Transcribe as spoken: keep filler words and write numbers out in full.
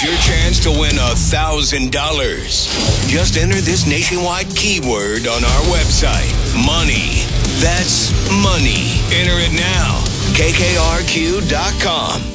your chance to win a thousand dollars. Just enter this nationwide keyword on our website. Money. That's money. Enter it now. K K R Q dot com.